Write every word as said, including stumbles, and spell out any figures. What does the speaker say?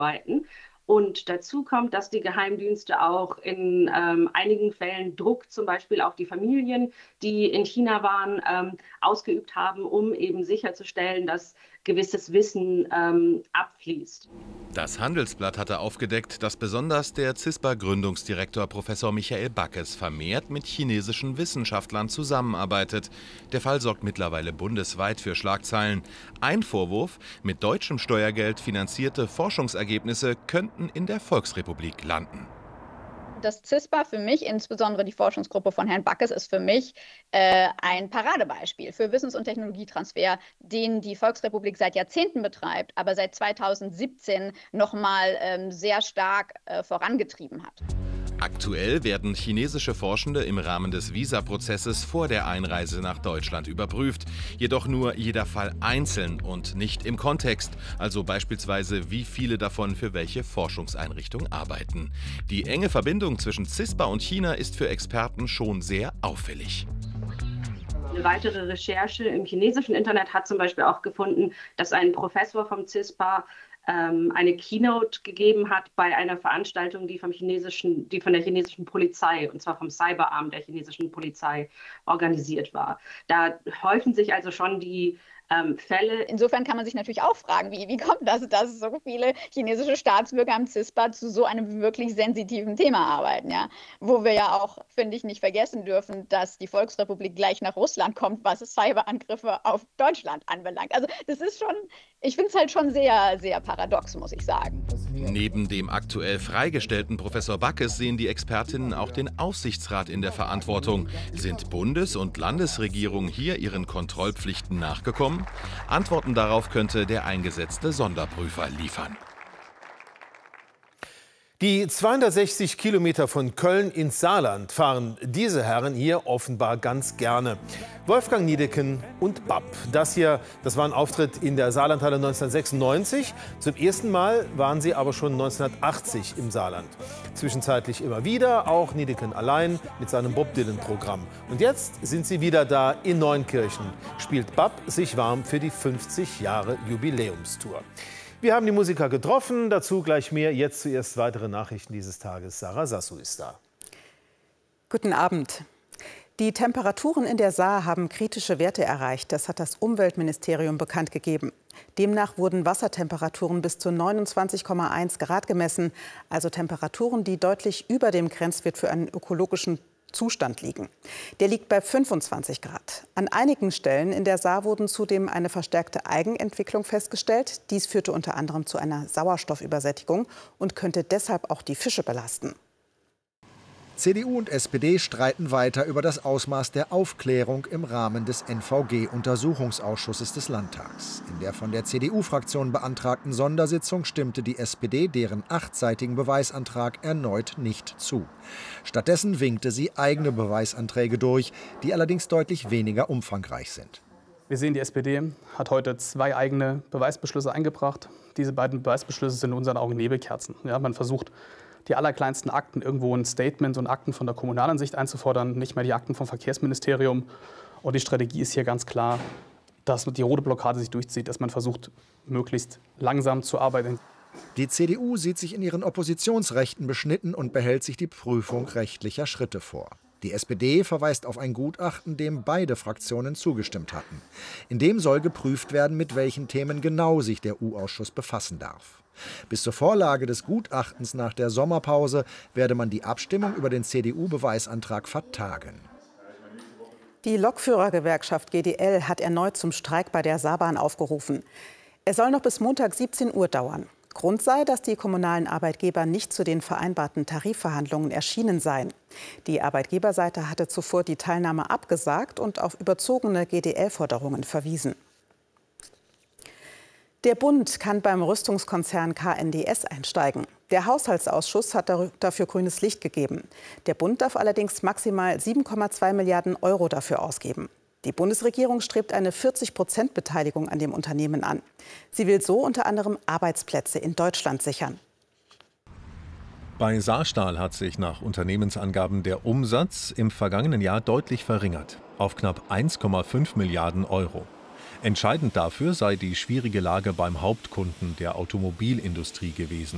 arbeiten. Und dazu kommt, dass die Geheimdienste auch in ähm, einigen Fällen Druck, zum Beispiel auf die Familien, die in China waren, ähm, ausgeübt haben, um eben sicherzustellen, dass gewisses Wissen ähm, abfließt. Das Handelsblatt hatte aufgedeckt, dass besonders der CISPA-Gründungsdirektor Professor Michael Backes vermehrt mit chinesischen Wissenschaftlern zusammenarbeitet. Der Fall sorgt mittlerweile bundesweit für Schlagzeilen. Ein Vorwurf: Mit deutschem Steuergeld finanzierte Forschungsergebnisse könnten in der Volksrepublik landen. Das CISPA für mich, insbesondere die Forschungsgruppe von Herrn Backes, ist für mich äh, ein Paradebeispiel für Wissens- und Technologietransfer, den die Volksrepublik seit Jahrzehnten betreibt, aber seit zweitausendsiebzehn noch mal ähm, sehr stark äh, vorangetrieben hat. Aktuell werden chinesische Forschende im Rahmen des Visaprozesses vor der Einreise nach Deutschland überprüft. Jedoch nur jeder Fall einzeln und nicht im Kontext. Also beispielsweise, wie viele davon für welche Forschungseinrichtung arbeiten. Die enge Verbindung zwischen CISPA und China ist für Experten schon sehr auffällig. Eine weitere Recherche im chinesischen Internet hat zum Beispiel auch gefunden, dass ein Professor vom CISPA ähm, eine Keynote gegeben hat bei einer Veranstaltung, die, vom chinesischen, die von der chinesischen Polizei, und zwar vom Cyberarm der chinesischen Polizei, organisiert war. Da häufen sich also schon die ähm, Fälle. Insofern kann man sich natürlich auch fragen, wie, wie kommt das, dass so viele chinesische Staatsbürger am CISPA zu so einem wirklich sensitiven Thema arbeiten, ja? Wo wir ja auch, finde ich, nicht vergessen dürfen, dass die Volksrepublik gleich nach Russland kommt, was Cyberangriffe auf Deutschland anbelangt. Also das ist schon, ich finde es halt schon sehr, sehr paradox, muss ich sagen. Neben dem aktuell freigestellten Professor Backes sehen die Expertinnen auch den Aufsichtsrat in der Verantwortung. Sind Bundes- und Landesregierungen hier ihren Kontrollpflichten nachgekommen? Antworten darauf könnte der eingesetzte Sonderprüfer liefern. Die zweihundertsechzig Kilometer von Köln ins Saarland fahren diese Herren hier offenbar ganz gerne. Wolfgang Niedecken und Bab. Das hier, das war ein Auftritt in der Saarlandhalle neunzehnhundertsechsundneunzig. Zum ersten Mal waren sie aber schon neunzehnhundertachtzig im Saarland. Zwischenzeitlich immer wieder, auch Niedecken allein mit seinem Bob Dylan-Programm. Und jetzt sind sie wieder da in Neunkirchen. Spielt Bab sich warm für die fünfzig Jahre Jubiläumstour. Wir haben die Musiker getroffen, dazu gleich mehr. Jetzt zuerst weitere Nachrichten dieses Tages. Sarah Sassu ist da. Guten Abend. Die Temperaturen in der Saar haben kritische Werte erreicht. Das hat das Umweltministerium bekannt gegeben. Demnach wurden Wassertemperaturen bis zu neunundzwanzig Komma eins Grad gemessen, also Temperaturen, die deutlich über dem Grenzwert für einen ökologischen Zustand liegen. Der liegt bei fünfundzwanzig Grad. An einigen Stellen in der Saar wurden zudem eine verstärkte Algenentwicklung festgestellt. Dies führte unter anderem zu einer Sauerstoffübersättigung und könnte deshalb auch die Fische belasten. C D U und S P D streiten weiter über das Ausmaß der Aufklärung im Rahmen des N V G-Untersuchungsausschusses des Landtags. In der von der C D U-Fraktion beantragten Sondersitzung stimmte die S P D deren achtseitigen Beweisantrag erneut nicht zu. Stattdessen winkte sie eigene Beweisanträge durch, die allerdings deutlich weniger umfangreich sind. Wir sehen, die S P D hat heute zwei eigene Beweisbeschlüsse eingebracht. Diese beiden Beweisbeschlüsse sind in unseren Augen Nebelkerzen. Ja, man versucht, die allerkleinsten Akten irgendwo in Statements und Akten von der Kommunalansicht einzufordern, nicht mehr die Akten vom Verkehrsministerium. Und die Strategie ist hier ganz klar, dass die rote Blockade sich durchzieht, dass man versucht, möglichst langsam zu arbeiten. Die C D U sieht sich in ihren Oppositionsrechten beschnitten und behält sich die Prüfung rechtlicher Schritte vor. Die S P D verweist auf ein Gutachten, dem beide Fraktionen zugestimmt hatten. In dem soll geprüft werden, mit welchen Themen genau sich der U-Ausschuss befassen darf. Bis zur Vorlage des Gutachtens nach der Sommerpause werde man die Abstimmung über den C D U-Beweisantrag vertagen. Die Lokführergewerkschaft G D L hat erneut zum Streik bei der Saarbahn aufgerufen. Er soll noch bis Montag siebzehn Uhr dauern. Grund sei, dass die kommunalen Arbeitgeber nicht zu den vereinbarten Tarifverhandlungen erschienen seien. Die Arbeitgeberseite hatte zuvor die Teilnahme abgesagt und auf überzogene G D L-Forderungen verwiesen. Der Bund kann beim Rüstungskonzern K N D S einsteigen. Der Haushaltsausschuss hat dafür grünes Licht gegeben. Der Bund darf allerdings maximal sieben Komma zwei Milliarden Euro dafür ausgeben. Die Bundesregierung strebt eine vierzig Prozent Beteiligung an dem Unternehmen an. Sie will so unter anderem Arbeitsplätze in Deutschland sichern. Bei Saarstahl hat sich nach Unternehmensangaben der Umsatz im vergangenen Jahr deutlich verringert, auf knapp eins Komma fünf Milliarden Euro. Entscheidend dafür sei die schwierige Lage beim Hauptkunden der Automobilindustrie gewesen.